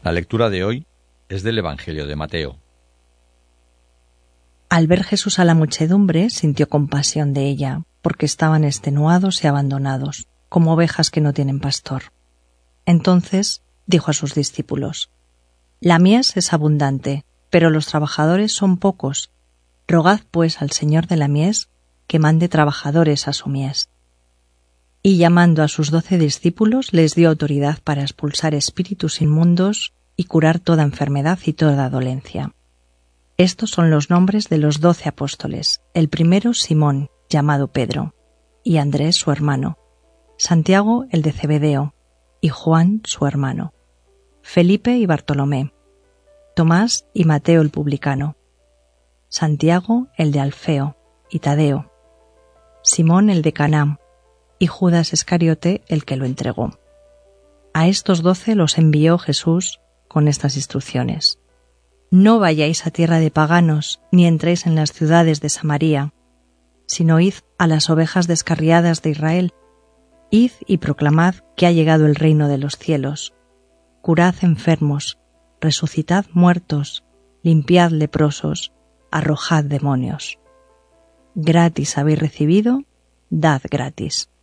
La lectura de hoy es del Evangelio de Mateo. Al ver Jesús a la muchedumbre, sintió compasión de ella, porque estaban extenuados y abandonados, como ovejas que no tienen pastor. Entonces dijo a sus discípulos: La mies es abundante, pero los trabajadores son pocos. Rogad pues al Señor de la mies que mande trabajadores a su mies. Y llamando a sus 12 discípulos, les dio autoridad para expulsar espíritus inmundos y curar toda enfermedad y toda dolencia. Estos son los nombres de los 12 apóstoles: el primero, Simón, llamado Pedro, y Andrés su hermano, Santiago el de Zebedeo, y Juan su hermano, Felipe y Bartolomé, Tomás y Mateo el publicano, Santiago el de Alfeo y Tadeo, Simón el de Caná, y Judas Iscariote el que lo entregó. A estos 12 los envió Jesús con estas instrucciones: No vayáis a tierra de paganos, ni entréis en las ciudades de Samaria, sino id a las ovejas descarriadas de Israel. Id y proclamad que ha llegado el reino de los cielos. Curad enfermos, resucitad muertos, limpiad leprosos, arrojad demonios. Gratis habéis recibido, dad gratis.